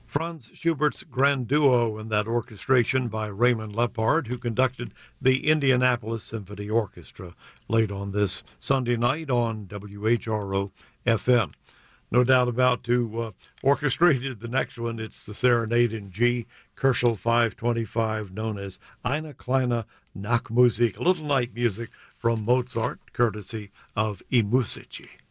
Franz Schubert's Grand Duo in that orchestration by Raymond Lepard, who conducted the Indianapolis Symphony Orchestra late on this Sunday night on WHRO FM. No doubt about to orchestrated the next one. It's the Serenade in G, Kerschel 525, known as Eine kleine Nachtmusik, a little night music from Mozart, courtesy of iMusici.